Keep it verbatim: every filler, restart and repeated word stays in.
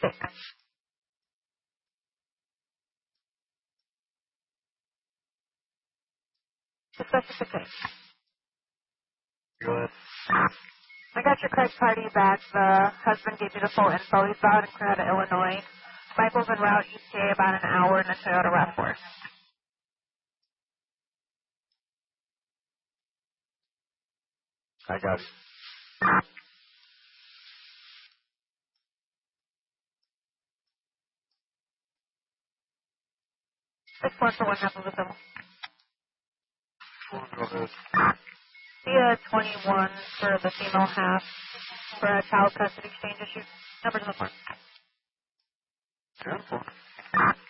Discuss the case. Go ahead. I got your credit party back. The husband gave me the full info. He's out in Coretta, Illinois. Michael's en route E T A about an hour in a Toyota RAV four. I got it. Six one for one half of the civil. Go ahead. Via twenty-one for the female half for a child custody exchange issue. Numbers on the form. Beautiful.